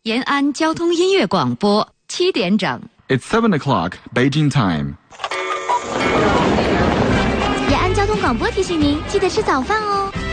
延安交通音乐广播7点整。 It's 7 o'clock, Beijing time. 延安交通广播提醒您，记得吃早饭哦。